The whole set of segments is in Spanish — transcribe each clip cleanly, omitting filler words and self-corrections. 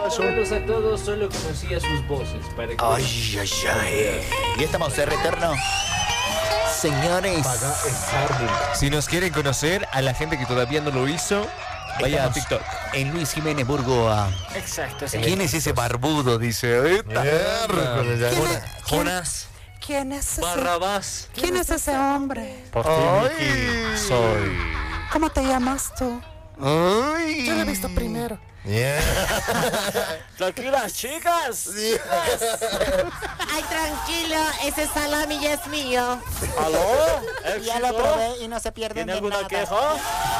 paso. Verlos a todos, solo conocía sus voces. Para que... Ay. ¿Y estamos de retorno? Señores. Paga el Starbucks. Si nos quieren conocer, a la gente que todavía no lo hizo, vaya a TikTok. En Luis Jiménez Burgoa. Exacto, sí. ¿Quién es ese barbudo? Dice. Jonas. ¿Quién es ese? Barrabás. ¿Quién es ese hombre? Por ti, Miki, soy. ¿Cómo te llamas tú? Ay. Yo lo he visto primero. Tranquilas, chicas. Ay, tranquilo, ese salami ya es mío. ¿Aló? Ya lo probé y no se pierden ¿Tiene de alguna nada. queja?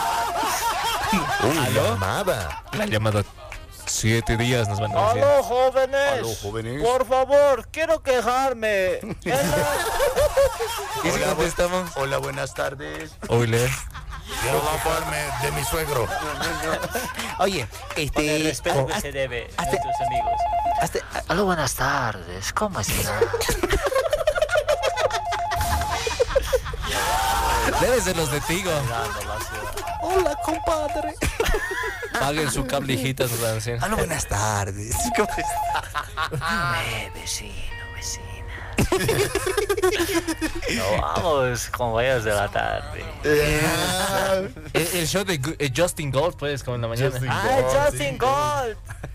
¿Aló? Llamada. La llamada 7 días nos van a decir. Aló, jóvenes. Aló, jóvenes. Por favor, quiero quejarme. ¿Y si contestamos? Hola, buenas tardes. Oile. Quiero lavarme de mi suegro. Oye, Con el respeto que se debe a tus amigos. Aló, buenas tardes. ¿Cómo está? Debe ser los de Tigo. Hola, compadre. Paguen su cable, hijitas, nos van a decir. Hola, buenas tardes. ¿Cómo estás? Vecino, vecina. No vamos con vayas de la tarde. El show de Justin Gold, pues, como en la mañana. Justin Gold.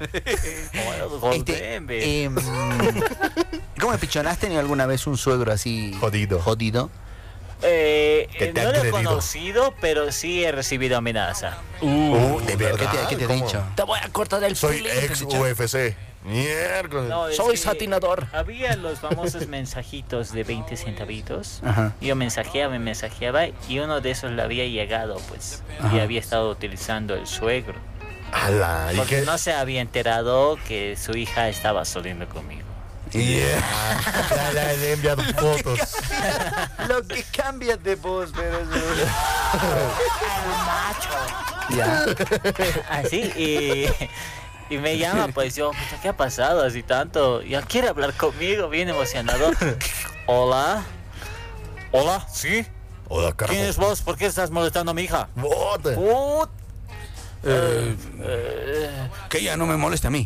¿Cómo pichón? ¿Has tenido alguna vez un suegro así Jodido. ¿Que te No han lo he agredido? conocido, pero sí he recibido amenaza. ¿De verdad? verdad? ¿Qué te ha ¿Cómo? dicho? Te voy a cortar el Soy filete, ex bicho. UFC. Miércoles. No, es Soy que satinador. Había los famosos mensajitos de 20 centavitos. Ajá. Yo mensajeaba y uno de esos le había llegado, pues. Y había estado utilizando el suegro. Ala, ¿y Porque qué? no se había enterado que su hija estaba saliendo conmigo. Ya le he enviado fotos. Lo que cambias de voz, pero... Ya. Así, y me llama, pues yo, pucha, ¿qué ha pasado así tanto? Ya quiere hablar conmigo, bien emocionado. Hola. Hola, ¿sí? Hola, carajo. ¿Quién es vos? ¿Por qué estás molestando a mi hija? Bote. Que ella no me moleste a mí.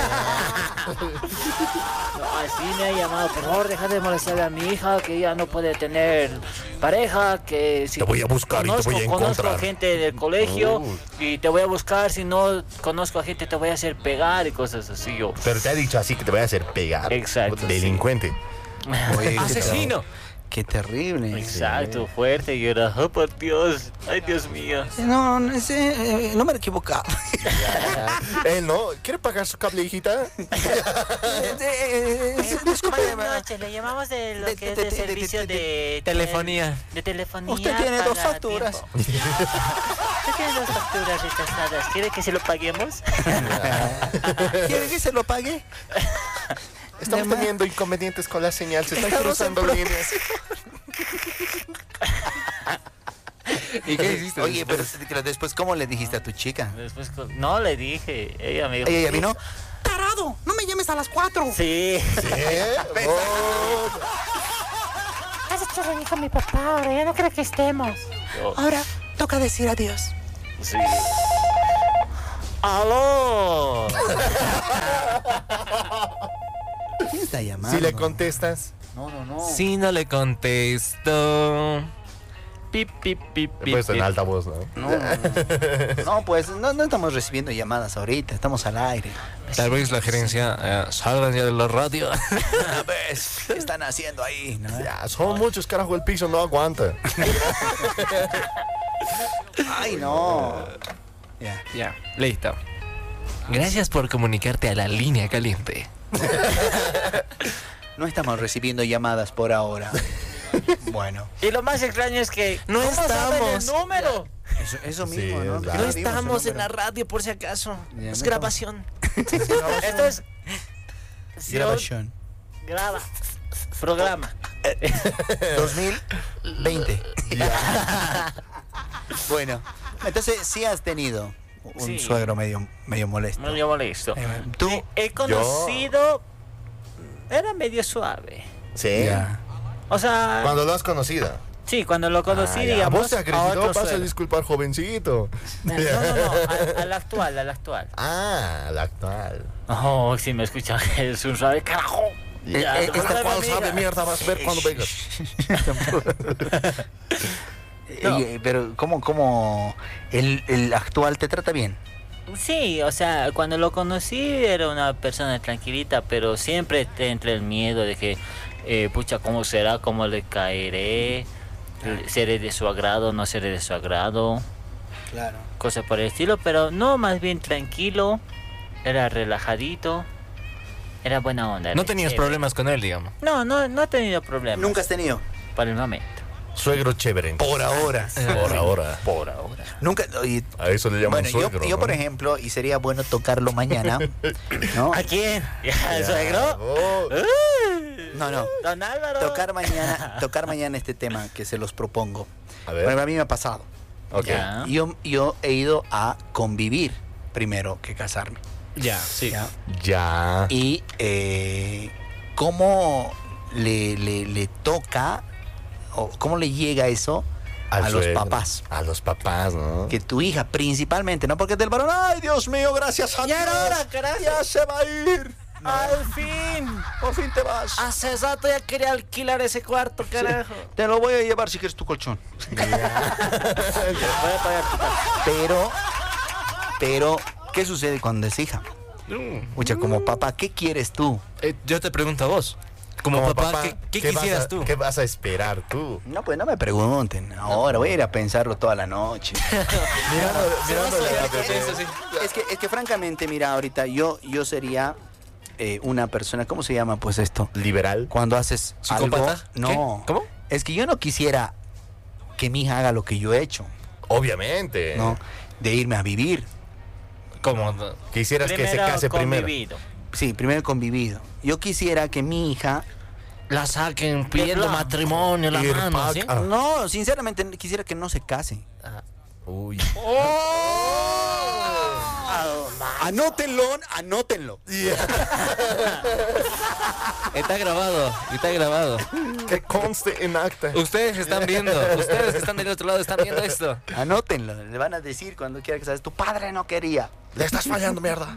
Así me ha llamado, por favor, deja de molestar a mi hija, que ella no puede tener pareja, que si Te voy a buscar y te voy a conozco encontrar. gente del colegio y te voy a buscar, si no conozco a gente te voy a hacer pegar y cosas así. Yo, Pero te ha dicho así que te voy a hacer pegar. Exacto, Delincuente. Oye, ¡Asesino! Qué terrible. exacto, fuerte, y era, oh por Dios, ay Dios mío. No, no me he equivocado. Él no. ¿Quiere pagar su cable, hijita? Buenas noches, le llamamos de lo que es de servicio de Telefonía. De telefonía. Usted tiene dos para facturas. tiempo. Usted tiene dos facturas rechazadas. ¿Quiere que se lo paguemos? ¿Quiere que se lo pague? Estamos teniendo inconvenientes con la señal. Se están Estamos en cruzando líneas. ¿Y qué hiciste? Oye, pero después, ¿cómo le dijiste a tu chica? Después, no le dije. Ella me dijo. ¿Ella vino? Tarado, no me llames a las 4. Sí. Has hecho reír con mi papá ahora, ya no creo que estemos. Ahora toca decir adiós. Sí. ¡Aló! ¿Quién está llamando? Si le contestas, Si no le contesto. Pip, pip, pip, pip. pues en pip. alta voz, ¿no? No, pues no estamos recibiendo llamadas ahorita, estamos al aire. Tal vez la gerencia salgan ya de la radio. ¿Ves? ¿Qué están haciendo ahí? ¿no? Ya, son muchos, carajo, el piso no aguanta. Ay, no. Ya. Ya, listo. Gracias por comunicarte a la línea caliente. No estamos recibiendo llamadas por ahora. Bueno, Y lo más extraño es que No ¿cómo saben estamos. el número? eso Sí, mismo, ¿no? es Que verdad. No dimos el estamos en número. la radio por si acaso. Ya, Es no grabación. Esto es Grabación. graba programa. 2020. Bueno, entonces sí has tenido un Sí. suegro medio molesto. Medio molesto. ¿Tú? He conocido. Era medio suave. Sí. Ya. O sea, Cuando lo has conocido. Sí, cuando lo conocí, Ya, digamos, vos te a acreditó, otro vas a suegro. disculpar, jovencito. No, al actual. Ah, la actual. Oh, si me escuchan, es un suave carajo. Ya, Esta pregúntame, cual amiga. sabe mierda, vas a ver cuando vengas. Pero ¿cómo el actual te trata bien? Sí, o sea, cuando lo conocí era una persona tranquilita, pero siempre te entra el miedo de que, pucha, ¿cómo será? ¿Cómo le caeré? ¿Seré de su agrado? ¿No seré de su agrado? Claro. Cosas por el estilo, pero no, más bien tranquilo, era relajadito, era buena onda. No era tenías chévere. problemas con él, digamos. No he tenido problemas. ¿Nunca has tenido? Por el momento. Suegro chévere. Por ahora. Por ahora. Nunca. Y, A eso le llaman bueno, suegro. yo ¿no? por ejemplo, y sería bueno tocarlo mañana, ¿no? ¿A quién? ¿Al suegro? vos. No. Don Álvaro. Tocar mañana este tema que se los propongo. A ver. Bueno, a mí me ha pasado. Ok. Ya. Yo he ido a convivir primero que casarme. Ya, sí. ¿Ya? Ya. Y cómo le toca o cómo le llega eso Al a los suegro. papás. A los papás, ¿no? Que tu hija principalmente, no porque del varón, ay Dios mío, gracias a Dios. Ya era hora, carajo. Ya se va a ir. ¡Al fin! Por fin te vas. Hace rato ya quería alquilar ese cuarto, carajo. Te lo voy a llevar si quieres tu colchón. Voy a pagar tu casa. Pero, ¿qué sucede cuando es hija? Mucha, como papá, ¿qué quieres tú? Yo te pregunto a vos. Como papá, ¿qué quisieras tú? ¿Qué vas a esperar tú? No, pues no me pregunten. Ahora voy a ir a pensarlo toda la noche. Es que francamente, mira, ahorita yo sería una persona, ¿cómo se llama pues esto? Liberal. Cuando haces algo. ¿Psicópata? No. ¿Qué? ¿Cómo? Es que yo no quisiera que mi hija haga lo que yo he hecho, Obviamente. ¿no? De irme a vivir. ¿Cómo? Quisieras que se Primero case primero. convivido. Sí, primero he convivido. Yo quisiera que mi hija. La saquen pidiendo matrimonio, la Ir mano, pa' ¿sí? acá. No, sinceramente quisiera que no se case. Uy. Anótenlo. Está grabado. Que conste en acta. Ustedes están viendo, ustedes que están del otro lado están viendo esto. Anótenlo. Le van a decir cuando quiera que sabes, tu padre no quería. Le estás fallando, mierda.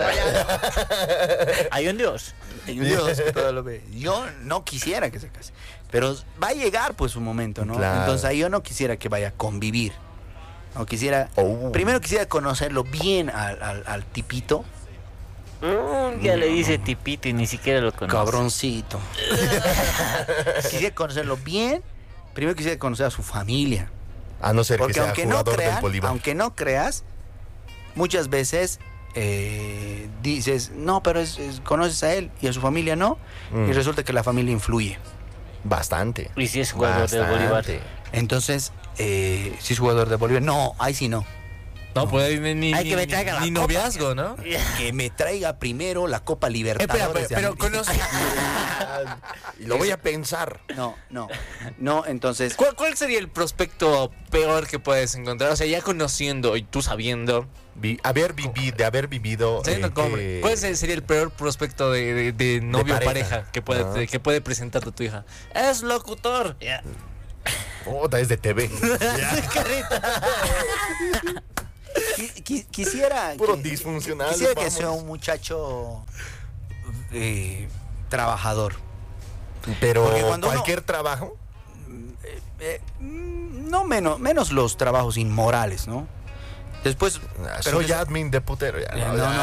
Hay un Dios. Hay un Dios que todo lo ve. Yo no quisiera que se case. Pero va a llegar pues un momento, ¿no? Claro. Entonces ahí yo no quisiera que vaya a convivir. No quisiera. Oh. Primero quisiera conocerlo bien al tipito. Ya le dice tipito y ni siquiera lo conoce. Cabroncito. Quisiera conocerlo bien. Primero quisiera conocer a su familia. A no ser que Porque sea aunque no jugador del crean, Bolívar. creas, muchas veces dices, no, pero conoces a él y a su familia no, y resulta que la familia influye. Bastante. Y si es jugador del Bolívar. Bastante. Entonces, si es jugador de Bolívar, no, ahí sí no. No, pues ni Hay que me traiga la ni copa. noviazgo, ¿no? Que me traiga primero la Copa Espera, Libertadores. pero de América. conoce. Y lo voy a pensar. No, entonces, ¿Cuál sería el prospecto peor que puedes encontrar? O sea, ya conociendo y tú sabiendo. De haber vivido. sabiendo cómo- que- ¿Cuál sería el peor prospecto de novio o pareja. pareja que puede presentarte tu hija? Es locutor. Ya. Puta, es de TV. quisiera Puro que, disfuncional. quisiera que vamos. sea un muchacho trabajador. Pero Porque cuando cualquier trabajo. No menos los trabajos inmorales, ¿no? Después, pero Soy que- admin de putero. Ya,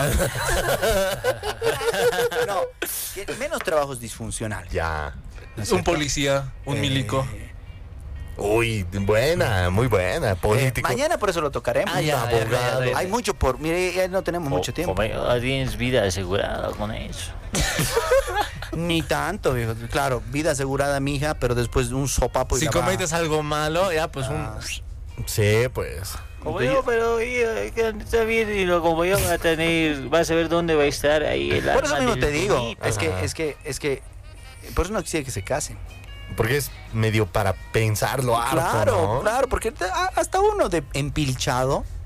no, menos trabajos disfuncionales. Ya. ¿no es Un cierto? policía, un milico. Uy, buena, muy buena. Político. Mañana por eso lo tocaremos. abogado. Hay mucho por. Mire, ya no tenemos mucho tiempo. Tienes vida asegurada con eso. Ni tanto, viejo. Claro, vida asegurada, mija, pero después de un sopapo y Si la va- cometes algo malo, ya pues Sí, pues. Como yo, pero está bien, y lo como yo va a tener, vas a ver dónde va a estar ahí el Por eso alma mismo del te digo. bonito. Es que. Por eso no quisiera que se casen. Porque es medio para pensarlo harto, Claro, ¿no? claro, porque hasta uno de empilchado.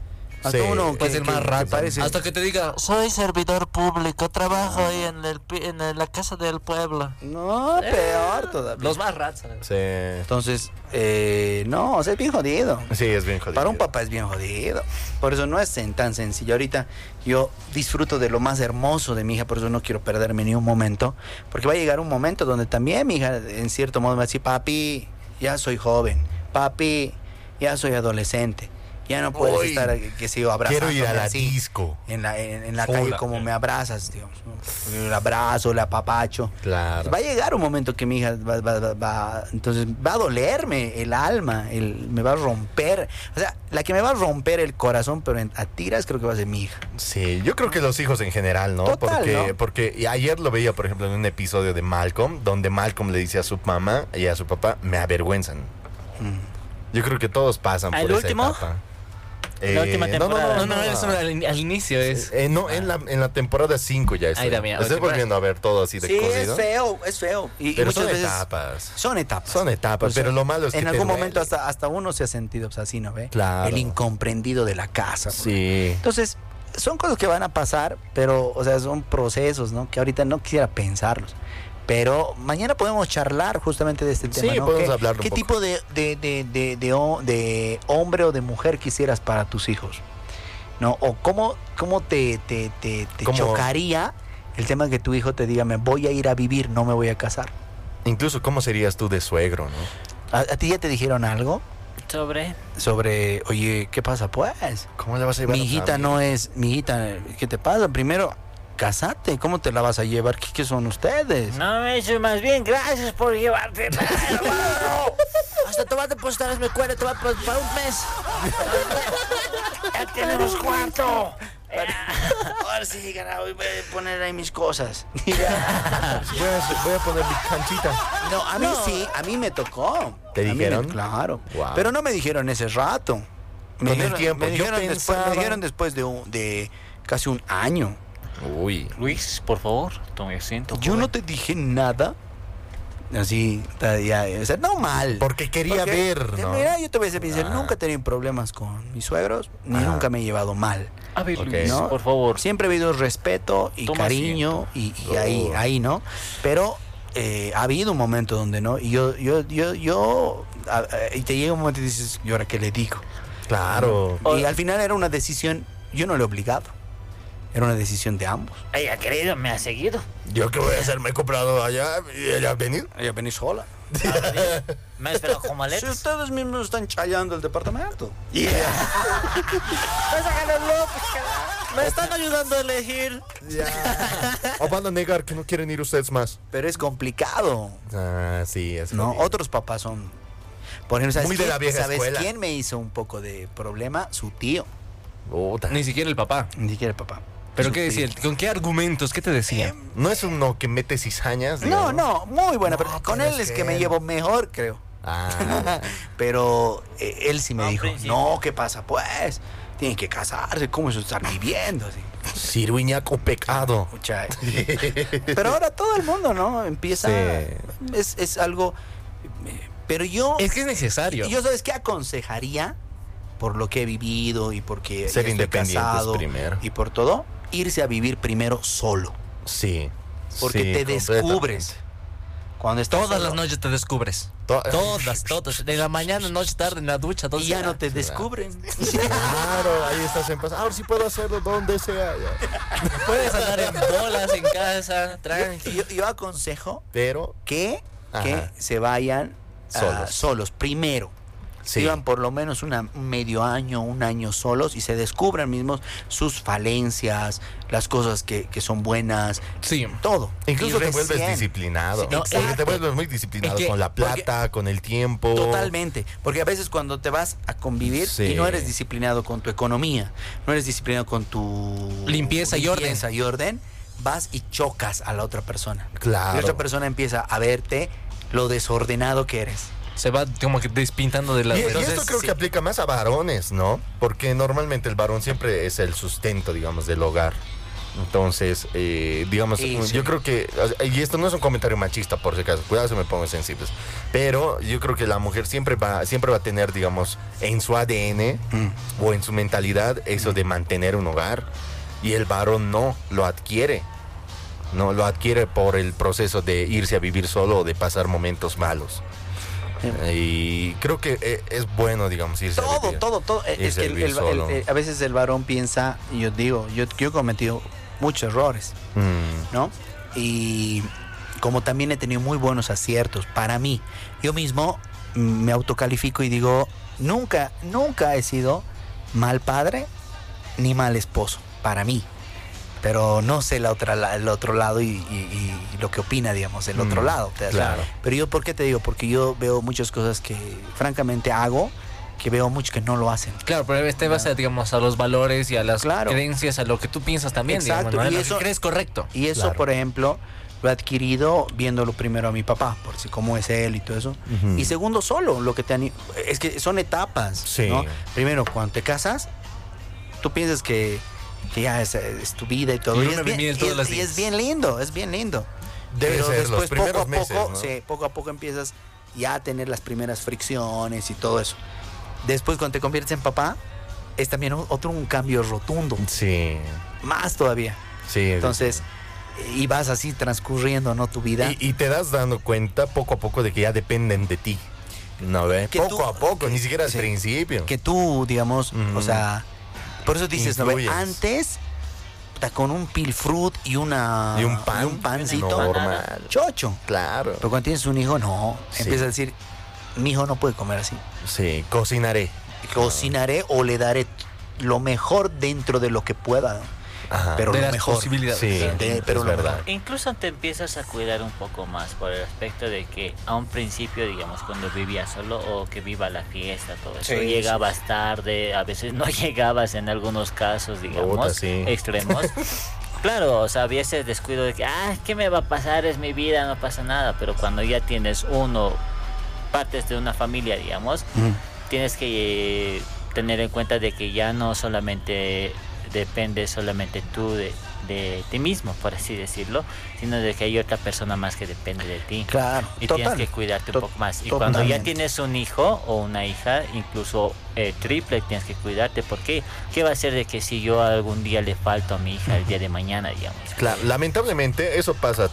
Hasta Sí. uno Puede ser más que rato. parece... Hasta que te diga, Soy servidor público, trabajo ahí en la casa del pueblo. No, peor todavía. los más rats. Sí. Entonces, no, o sea, es bien jodido. Sí, es bien jodido. Para un papá es bien jodido. Por eso no es tan sencillo. Ahorita yo disfruto de lo más hermoso de mi hija, por eso no quiero perderme ni un momento. Porque va a llegar un momento donde también mi hija, en cierto modo, me va a decir, papi, ya soy joven. Papi, ya soy adolescente. Ya no puedes Uy, estar, que si yo Quiero ir a la así, disco. en la calle Hola. como me abrazas, Dios. El abrazo, el apapacho. Claro. Va a llegar un momento que mi hija entonces va a dolerme el alma, me va a romper. O sea, la que me va a romper el corazón, pero a tiras, creo que va a ser mi hija. Sí, yo creo que los hijos en general, ¿no? Total, ¿no? Porque y ayer lo veía, por ejemplo, en un episodio de Malcolm, donde Malcolm le dice a su mamá y a su papá, me avergüenzan. Yo creo que todos pasan por ¿El esa último? etapa. La última temporada. No, es al inicio es. No, en la temporada 5 ya está. Ahí también, Estoy temporada- volviendo a ver todo así de Sí, corrido. es feo. Y Pero muchas son veces etapas. son etapas. Son etapas, pero lo malo es que en te algún duele. momento hasta uno se ha sentido pues, así, ¿no ve? Claro. El incomprendido de la casa. Sí. Entonces, son cosas que van a pasar, pero, o sea, son procesos, ¿no? Que ahorita no quisiera pensarlos. Pero mañana podemos charlar justamente de este tema, Sí, ¿no? podemos ¿Qué, hablarlo un ¿Qué poco. tipo de hombre o de mujer quisieras para tus hijos? ¿No? O cómo te ¿Cómo? chocaría el tema de que tu hijo te diga, me voy a ir a vivir, no me voy a casar. Incluso, ¿cómo serías tú de suegro, no? ¿A ti ya te dijeron algo Sobre, oye, qué pasa pues? ¿Cómo le vas a llevar Mi a tu hijita amigo? no es, mi hijita, ¿qué te pasa? Primero, casate, ¿cómo te la vas a llevar? ¿Qué son ustedes? no me hecho más bien, gracias por llevarte. Hasta te vas a depositar en mi cuenta, te va para un mes. Ya tenemos cuarto. Ahora sí, carajo, voy a poner ahí mis cosas. Voy a poner mi canchita. No, a mí sí, a mí me tocó. ¿Te A mí dijeron? claro. Wow. Pero no me dijeron ese rato. Me Con el dijeron, tiempo, me yo dijeron pensaba- después de casi un año. Uy. Luis, por favor, tome asiento. Yo no te dije nada. Así, ya, o sea, no mal. Porque quería ver, ¿no? Mira, yo te voy a decir, Ah. nunca he tenido problemas con mis suegros, ni Ah. nunca me he llevado mal. A ver, Ok. Luis, ¿no? por favor. Siempre ha habido respeto y Toma cariño y Oh. ahí, ¿no? Pero ha habido un momento donde no, y y te llega un momento y dices, ¿y ahora qué le digo? Claro. Y al final era una decisión, yo no le he obligado, era una decisión de ambos. Ella, querido, me ha seguido. ¿Yo qué voy a hacer? Me he comprado allá y ella ha venido. Ella venís sola. Me ha esperado con Si maletas. ustedes mismos están chayando el departamento. Me están ayudando a elegir. ¿O van a negar que no quieren ir ustedes más? Pero es complicado, Ah, sí, es ¿no? jodido. Otros papás son... Por ejemplo, ¿sabes, Muy de quién, la vieja ¿sabes escuela. quién me hizo un poco de problema? Su tío, Puta. Ni siquiera el papá. ni siquiera el papá. ¿Pero Su qué tío. decía? ¿Con qué argumentos? ¿Qué te decía? ¿No es uno que mete cizañas? No, digamos? no, muy buena, No, pero con pero él es es que que me él- llevo mejor, creo. Ah, Pero él sí me No, dijo, principio. no, ¿qué pasa? Pues, tienen que casarse, ¿cómo eso estar viviendo? Así, Ciruñaco pecado. pucha. Pero ahora todo el mundo, ¿no? Empieza, Sí. es algo, pero yo, Es que es necesario. yo ¿sabes qué aconsejaría? Por lo que he vivido y porque ya Ser estoy independientes casado primero. y por todo, irse a vivir primero solo, Sí. porque sí, te descubres. completamente. Cuando estás Todas solo, las noches te descubres. Todas. De la mañana, noche, tarde, en la ducha, todo y ya no te descubren. Claro, ahí estás en paz. Ahora sí puedo hacerlo donde sea. Ya. Puedes andar en bolas en casa, tranqui. Yo aconsejo Pero, que Ajá. se vayan Solos. solos primero. sí. Vivan por lo menos un medio año, un año solos y se descubran mismos sus falencias, las cosas que son buenas, Sí. todo. Incluso Y te vuelves recién- disciplinado. Sí, Porque exacto. te vuelves muy disciplinado Es que- con la plata, con el tiempo. Totalmente, porque a veces cuando te vas a convivir Sí. y no eres disciplinado con tu economía, no eres disciplinado con tu Limpieza y orden, vas y chocas a la otra persona. Claro. Y la otra persona empieza a verte lo desordenado que eres. Se va como que despintando de la... Y Entonces, esto creo sí. que aplica más a varones, ¿no? Porque normalmente el varón siempre es el sustento, digamos, del hogar. Entonces, digamos, Sí, sí. yo creo que, y esto no es un comentario machista por si acaso, cuidado si me pongo sensibles, pero yo creo que la mujer siempre va a tener, digamos, en su ADN o en su mentalidad eso de mantener un hogar, y el varón no lo adquiere. No lo adquiere por el proceso de irse a vivir solo o de pasar momentos malos. Y creo que es bueno, digamos, irse a vivir. Todo. Es que solo. a veces el varón piensa, y yo digo, yo he cometido muchos errores, ¿no? Y como también he tenido muy buenos aciertos para mí, yo mismo me autocalifico y digo, nunca he sido mal padre ni mal esposo para mí. Pero no sé el otro lado y lo que opina, digamos, el otro lado. Claro. Pero yo, ¿por qué te digo? Porque yo veo muchas cosas que francamente hago, que veo muchos que no lo hacen. Claro, pero este vas a, digamos, a los valores y a las Claro. creencias, a lo que tú piensas también, Exacto, digamos, ¿no? y Lo eso- que crees correcto. Y eso, Claro. por ejemplo, lo he adquirido viéndolo primero a mi papá, por si cómo es él y todo eso. Ujú. Y segundo, solo, lo que es que son etapas, Sí. ¿no? Primero, cuando te casas, tú piensas que ya es tu vida y todo. Y Y, luna de miel todos los y días. es bien lindo, es bien lindo. Debe Pero ser los después, poco a primeros meses, poco, ¿no? sí, poco a poco empiezas ya a tener las primeras fricciones y todo eso. Después, cuando te conviertes en papá, es también un cambio rotundo, Sí, más todavía. sí. Entonces, y vas así transcurriendo, ¿no? Tu vida. Y te das dando cuenta poco a poco de que ya dependen de ti. ¿No ve? Que Poco tú- a poco, ni siquiera al sí. principio. Que tú, digamos, Ujú. o sea, por eso dices, ¿no? Influyes. Antes, puta, con un pilfrut y Y un pan. un pancito, Normal. chocho. Claro. Pero cuando tienes un hijo, no. Sí. Empiezas a decir, mi hijo no puede comer así. Sí, cocinaré. Cocinaré o le daré lo mejor dentro de lo que pueda. Ajá. Pero De lo las mejor. posibilidades. Sí, pero es lo verdad. mejor. Incluso te empiezas a cuidar un poco más por el aspecto de que a un principio, digamos, cuando vivías solo o que viva la fiesta, todo eso, Sí, llegabas tarde, a veces no llegabas en algunos casos, digamos, Puta, sí. extremos. Claro, o sea, había ese descuido de que, ¿qué me va a pasar? Es mi vida, no pasa nada. Pero cuando ya tienes partes de una familia, digamos, tienes que tener en cuenta de que ya no solamente depende solamente tú de ti mismo, por así decirlo, sino de que hay otra persona más que depende de ti. Claro, Y total. tienes que cuidarte un poco más. Y totalmente. cuando ya tienes un hijo o una hija, incluso triple, tienes que cuidarte. Porque ¿qué va a ser de que si yo algún día le falto a mi hija el día de mañana, digamos? Claro, lamentablemente eso pasa.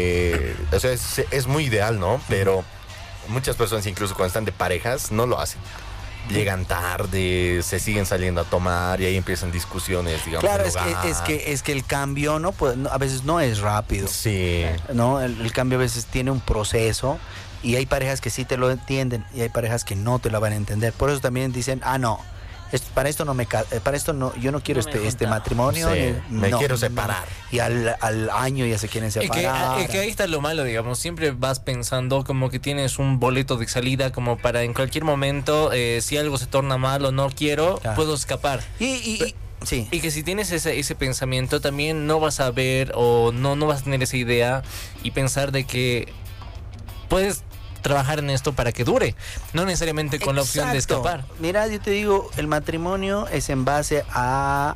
O sea, es muy ideal, ¿no? Pero muchas personas, incluso cuando están de parejas, no lo hacen. Llegan tarde, se siguen saliendo a tomar y ahí empiezan discusiones, digamos. Claro, del es hogar. que el cambio a veces no es rápido. Sí. ¿No? El cambio a veces tiene un proceso y hay parejas que sí te lo entienden y hay parejas que no te lo van a entender. Por eso también dicen, no, para esto no, yo no quiero No me este junta. matrimonio. Sí, me no, quiero separar. Y al año ya se quieren Es separar. que ahí está lo malo, digamos. Siempre vas pensando como que tienes un boleto de salida como para en cualquier momento, si algo se torna mal o no quiero, Claro. puedo escapar. Sí. Y que si tienes ese pensamiento también no vas a ver o no vas a tener esa idea y pensar de que puedes trabajar en esto para que dure, no necesariamente con la opción de Exacto. escapar. Mira, yo te digo, el matrimonio es en base a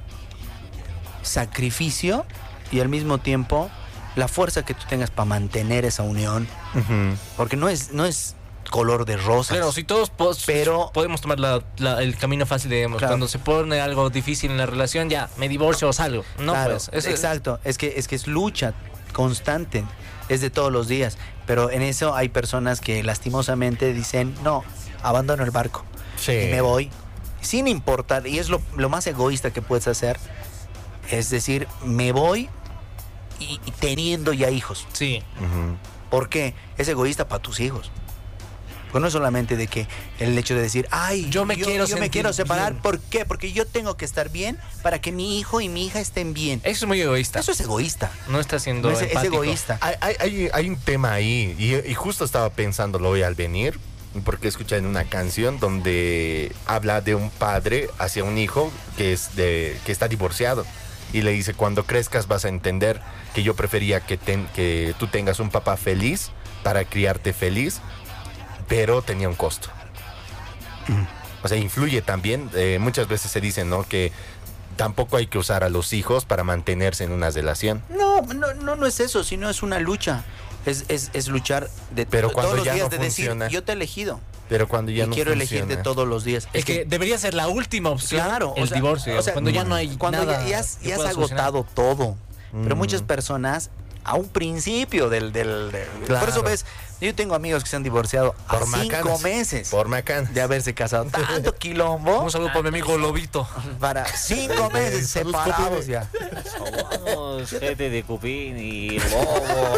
sacrificio y al mismo tiempo la fuerza que tú tengas para mantener esa unión, Ujú. porque no es color de rosas. Claro, si todos Pero- podemos tomar el camino fácil, digamos, Claro. cuando se pone algo difícil en la relación, ya, me divorcio o salgo. No, Claro, pues, eso es- exacto, es que es lucha constante, es de todos los días, pero en eso hay personas que lastimosamente dicen, no, abandono el barco Sí. y me voy, sin importar, y es lo más egoísta que puedes hacer, es decir, me voy y teniendo ya hijos. Sí. Ujú. ¿Por qué? Es egoísta para tus hijos. Pues no es solamente de que el hecho de decir, Yo me quiero yo me sentir quiero separar, bien. ¿por qué? Porque yo tengo que estar bien para que mi hijo y mi hija estén bien. Eso es muy egoísta. Eso es egoísta. No está siendo No, es empático. egoísta. Hay un tema ahí y justo estaba pensándolo hoy al venir porque escuché en una canción donde habla de un padre hacia un hijo que está divorciado y le dice, cuando crezcas vas a entender que yo prefería que tú tengas un papá feliz para criarte feliz, pero tenía un costo. O sea, influye también, muchas veces se dice, ¿no? Que tampoco hay que usar a los hijos para mantenerse en una relación. No es eso, sino es una lucha. Es luchar Pero cuando todos los ya días no de funciona. decir, yo te he elegido. Pero cuando ya Y no quiero funciona. elegirte todos los días. Es que debería ser la última opción. Claro, el divorcio. Cuando ya no hay cuando nada. ya has que pueda agotado todo. Pero Mm. muchas personas a un principio del Claro. por eso ves, yo tengo amigos que se han divorciado a Por 5 macanas. meses Por macán. de haberse casado. Tanto quilombo Un saludo para mi amigo Lobito. para 5 meses Saludos, separados Cupine. ya. Somos gente de Cupín y Lobo.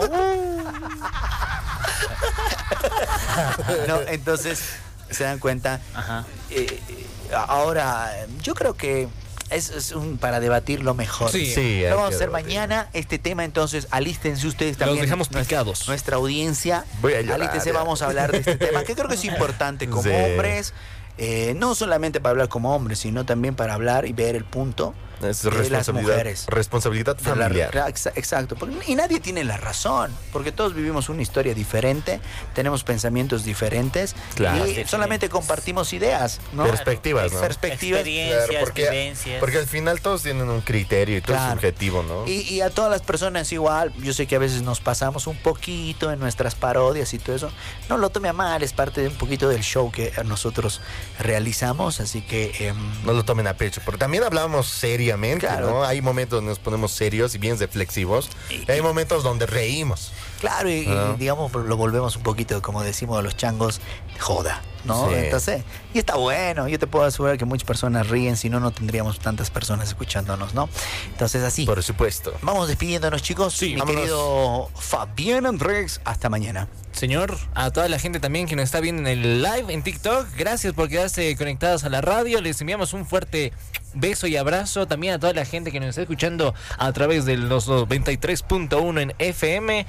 No, entonces se dan cuenta. Ajá. Ahora, yo creo que para debatir lo mejor. Sí. Sí, Lo hay vamos a que hacer debatir. mañana este tema, entonces alístense ustedes también. Los dejamos picados. Nuestra audiencia. Voy a llorar, Alístense, ya. vamos a hablar de este tema, que creo que es importante como Sí. hombres. No solamente para hablar como hombres, sino también para hablar y ver el punto Es de las responsabilidad, mujeres. responsabilidad de la- familiar. Exacto, y nadie tiene la razón, porque todos vivimos una historia diferente, tenemos pensamientos diferentes Claro. y solamente compartimos ideas, ¿no? Perspectivas, ¿no? Perspectivas. Experiencias, porque, vivencias. porque al final todos tienen un criterio y todo Claro. es subjetivo, ¿no? Y a todas las personas igual, yo sé que a veces nos pasamos un poquito en nuestras parodias y todo eso. No lo tome a mal, es parte de un poquito del show que nosotros realizamos, así que No lo tomen a pecho, porque también hablamos seriamente, Claro. ¿no? Hay momentos donde nos ponemos serios y bien reflexivos. Y hay momentos donde reímos. claro, y digamos, lo volvemos un poquito, como decimos los changos, joda, ¿no? Sí. Entonces, y está bueno, yo te puedo asegurar que muchas personas ríen, si no, no tendríamos tantas personas escuchándonos, ¿no? Entonces, así. Por supuesto. Vamos despidiéndonos, chicos. Sí, Mi vámonos. querido Fabián Andrés, hasta mañana. Señor, a toda la gente también que nos está viendo en el live en TikTok, gracias por quedarse conectados a la radio. Les enviamos un fuerte beso y abrazo también a toda la gente que nos está escuchando a través de los 93.1 en FM.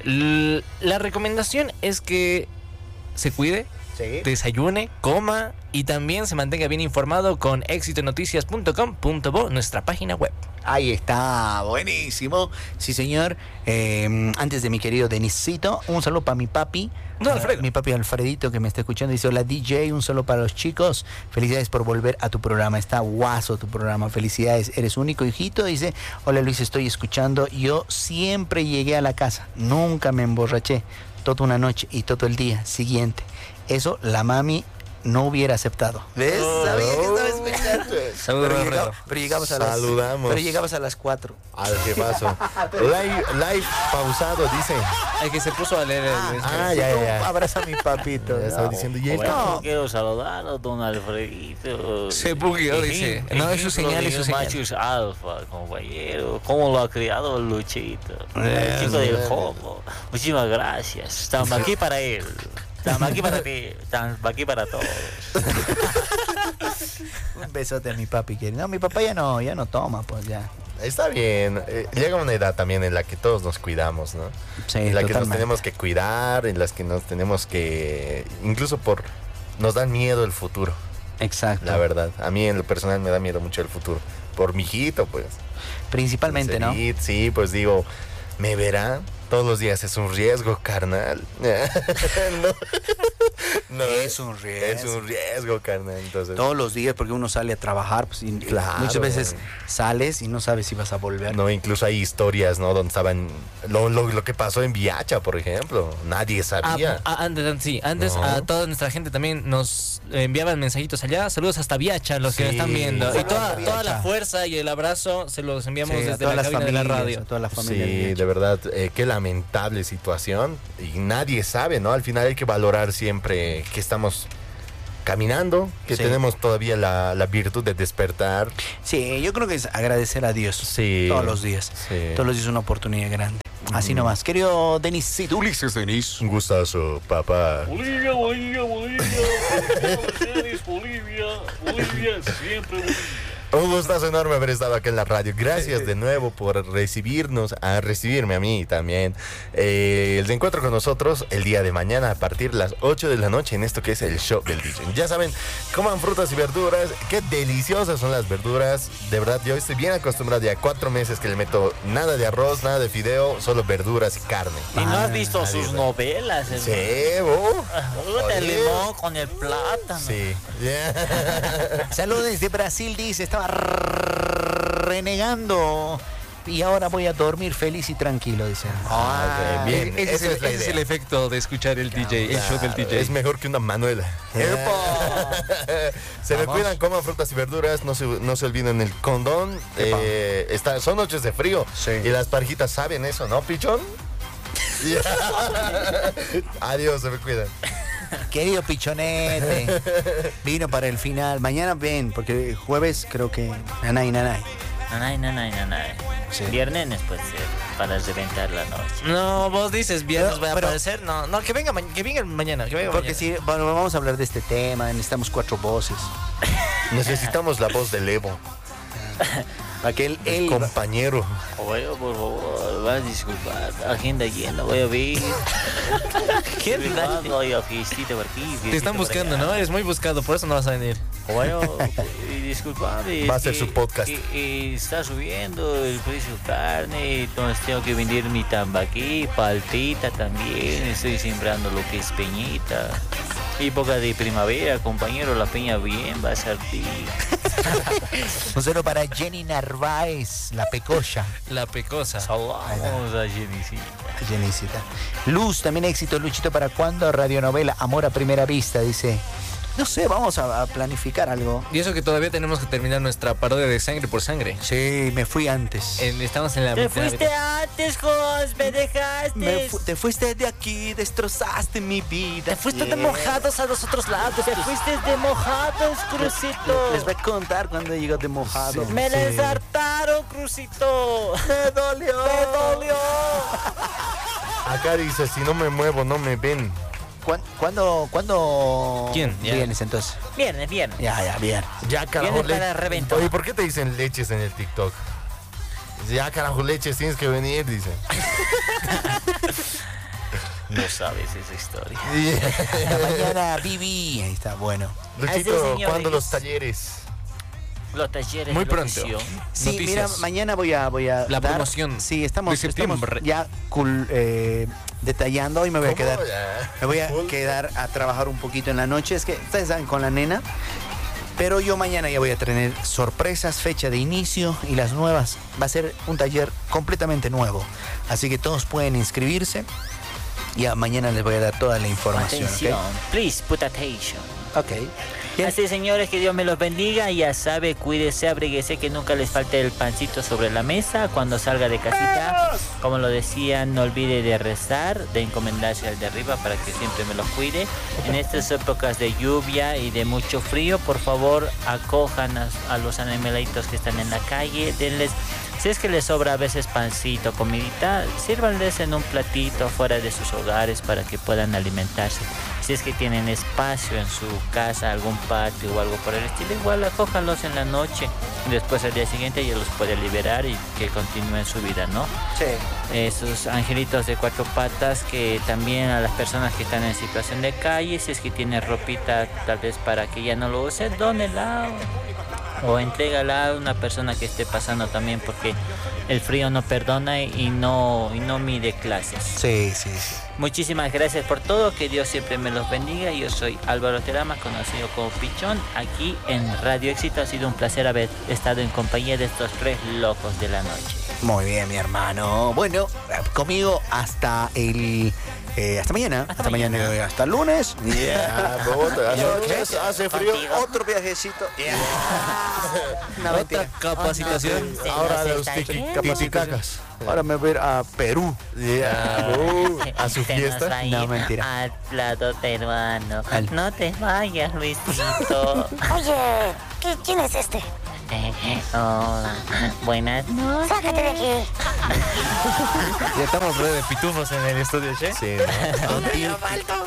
La recomendación es que se cuide, desayune, coma y también se mantenga bien informado con exitonoticias.com.bo, nuestra página web. Ahí está, buenísimo. Sí, señor. Antes de mi querido Denisito, un saludo para mi papi. No, Alfredo. Mi papi Alfredito que me está escuchando. Dice, hola DJ, un saludo para los chicos. Felicidades por volver a tu programa. Está guaso tu programa. Felicidades, eres único, hijito. Dice, hola Luis, estoy escuchando. Yo siempre llegué a la casa. Nunca me emborraché. Toda una noche y todo el día siguiente. Eso la mami no hubiera aceptado. ¿Ves? Sabía que estaba escuchando. Saludos, Alfredo. Pero llegamos Saludamos. Pero llegabas a las 4. Al que paso. Live pausado, dice. El que se puso a leer el... Ya. Abraza a mi papito. Ya estaba ¿no? diciendo, y Bueno, No. quiero saludar a don Alfredito. Se bugueó, dice. No, es su señal, es su señal. Machos alfa, compañero. ¿Cómo lo ha criado Luchito? El chico del juego. Muchísimas gracias. Estamos aquí para él. Estamos aquí para ti. Estamos aquí para todos. Un besote a mi papi. Que no, mi papá ya no toma, pues ya. Está bien. Llega una edad también en la que todos nos cuidamos, ¿no? Sí, En la que nos totalmente. tenemos que cuidar, en las que nos tenemos que... Incluso nos da miedo el futuro, Exacto. la verdad. A mí en lo personal me da miedo mucho el futuro. Por mi hijito, pues. Principalmente, ¿no? Sí, pues digo, ¿me verá? Todos los días es un riesgo, carnal. no, Es un riesgo. Es un riesgo, carnal. Entonces, Todos los días, porque uno sale a trabajar, pues, y Claro. muchas veces sales y no sabes si vas a volver. no, incluso hay historias, ¿no? Donde estaban... Lo que pasó en Viacha, por ejemplo. Nadie sabía. Antes No. a toda nuestra gente también nos enviaban mensajitos allá. Saludos hasta Viacha, los que Sí. nos están viendo. Y Saludos toda, hasta toda la Viacha. fuerza y el abrazo se los enviamos Sí, a desde todas la las cabina de la familias, radio. a toda la familia. Sí, de verdad, qué lamentable situación. Y nadie sabe, ¿no? Al final hay que valorar siempre que estamos caminando, que Sí. tenemos todavía la virtud de despertar. Sí, yo creo que es agradecer a Dios. Sí. Todos los días. Sí. Todos los días es una oportunidad grande. Así nomás. Querido Denis, Ulises Denis. Un gustazo, papá. Bolivia, Bolivia, Bolivia. Bolivia, siempre Bolivia. Un gustazo enorme haber estado aquí en la radio. Gracias de nuevo por recibirme a mí también. El encuentro con nosotros el día de mañana a partir de las 8 de la noche en esto que es el show del DJ. Ya saben, coman frutas y verduras. Qué deliciosas son las verduras. De verdad, yo estoy bien acostumbrado ya 4 meses que le meto nada de arroz, nada de fideo, solo verduras y carne. ¿Y no has visto sus novelas? Sí, El Oye. limón con el plátano. Sí. Saludos desde Brasil, dice. Estamos estaba renegando y ahora voy a dormir feliz y tranquilo, dice. Ah, ok, bien. Ese es Esa el, es la ese es idea. el efecto de escuchar el DJ, el show del DJ. Es mejor que una Manuela. Se me Vamos. cuidan, coman frutas y verduras, no se olviden el condón. Son noches de frío. Sí. Y las parejitas saben eso, ¿no, pichón? Adiós, se me cuidan. Querido Pichonete, vino para el final. Mañana ven, porque jueves creo que nanay. Nanay. Sí. Viernes puede ser para reventar la noche. No, vos dices viernes Pero- va a pero- aparecer. No, que venga mañana, que venga Porque mañana. si bueno, vamos a hablar de este tema, necesitamos 4 voces. Necesitamos la voz del Evo, Para que él el compañero. Oye, por favor, vas a disculpar. Agenda llena, voy a ver. ¿Quién? Voy a fiestita por aquí. Te fiestita están por buscando, allá. ¿no? Eres muy buscado, por eso no vas a venir. Bueno, disculpame. Va a es ser que- su podcast. que está subiendo el precio de carne, entonces tengo que vender mi tambaquí, paltita también. Estoy sembrando lo que es peñita. Época de primavera, compañero, la peña bien va a salir. Un saludo para Jenny Narváez, la pecocha. La pecosa. Vamos a Jenicita. Jenicita. Luz, también éxito, Luchito, ¿para cuándo? Radionovela, Amor a Primera Vista, dice. No sé, vamos a planificar algo. Y eso que todavía tenemos que terminar nuestra parodia de Sangre por Sangre. Sí, me fui antes. Estamos en la Te mitad. fuiste antes, Jos, me dejaste. Te fuiste de aquí, destrozaste mi vida. Te fuiste de mojados a los otros lados. Te fuiste de mojados, Crucito. Les voy a contar cuando llegó de mojado. Me deshartaron, Crucito. Me dolió. Me dolió. Acá dice, si no me muevo, no me ven. ¿Cuándo ¿Quién? Ya. vienes entonces? Viernes. Ya, bien. Ya, carajo, Viene para reventar. Oye, ¿por qué te dicen leches en el TikTok? Ya, carajo, leches, tienes que venir, dice. No sabes esa historia. Mañana, Vivi. Ahí está, bueno. Luchito, señores. ¿cuándo los talleres? Los talleres Muy de pronto. locución. Sí, Noticias. mira, mañana voy a La dar- promoción Sí, estamos de septiembre. ya detallando. Hoy me voy a ¿Cómo? quedar. Ya. Me voy a Full. quedar a trabajar un poquito en la noche. Es que ustedes saben con la nena. Pero yo mañana ya voy a tener sorpresas, fecha de inicio y las nuevas. Va a ser un taller completamente nuevo. Así que todos pueden inscribirse. Ya mañana les voy a dar toda la información. Atención, please put attention. ¿Ok? Bien. Así, señores, que Dios me los bendiga. Ya sabe, cuídese, abríguese, que nunca les falte el pancito sobre la mesa cuando salga de casita. Como lo decía, no olvide de rezar, de encomendarse al de arriba para que siempre me los cuide. En estas épocas de lluvia y de mucho frío, por favor, acojan a los animalitos que están en la calle, denles. Si es que les sobra a veces pancito, comidita, sírvanles en un platito afuera de sus hogares para que puedan alimentarse. Si es que tienen espacio en su casa, algún patio o algo por el estilo, igual acójanlos en la noche. Y después al día siguiente ya los puede liberar y que continúen su vida, ¿no? Sí. Esos angelitos de 4 patas que también a las personas que están en situación de calle, si es que tiene ropita tal vez para que ya no lo use, dónela o entrégala a una persona que esté pasando también, porque el frío no perdona y no mide clases. Sí. Muchísimas gracias por todo, que Dios siempre me los bendiga. Yo soy Álvaro Terama, conocido como Pichón, aquí en Radio Éxito. Ha sido un placer haber estado en compañía de estos 3 locos de la noche. Muy bien, mi hermano. Bueno, conmigo hasta el... hasta mañana. Hasta mañana. Hasta el lunes. Ya, bota, hace frío. Otro viajecito. No, Otra mentira. capacitación. Ahora Se los nos está yendo. tiquicacas. Ahora me voy a ir a Perú. Ya. A su Se nos fiesta. va a ir No, mentira. al plato peruano. Al- No te vayas, Luisito. Oye, ¿quién es este? Hola, buenas noches. Sácate de aquí. Ya estamos re de pitufos en el estudio, ¿che? Sí, ¿no? Ya falta.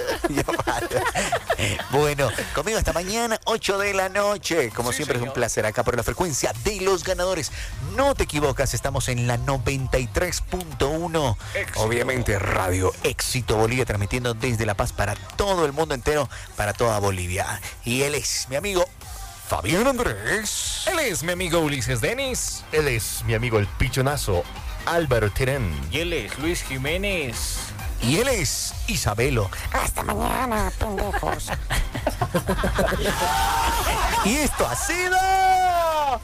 Bueno, conmigo hasta mañana, 8 de la noche. Como siempre es un placer acá por la frecuencia de los ganadores. No te equivocas, estamos en la 93.1. Obviamente Radio Éxito Bolivia, transmitiendo desde La Paz para todo el mundo entero, para toda Bolivia. Y él es mi amigo Fabián Andrés. Él es mi amigo Ulises Denis. Él es mi amigo el pichonazo Álvaro Terán. Y él es Luis Jiménez. Y él es Isabelo. Hasta mañana, pendejos. Y esto ha sido...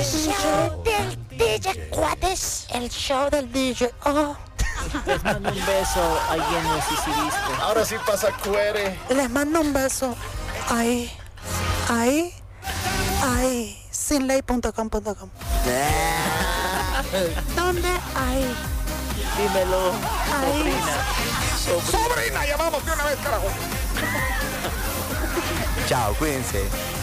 El show del DJ Cuates. El show del DJ. Oh. Les mando un beso ahí en el Sisirisco. Ahora sí pasa cuere. Les mando un beso. Ahí. Sinley.com.com. ¿Dónde? Ahí. Dímelo, Ahí. Sobrina, llamamos de una vez, carajo. Chao, cuídense.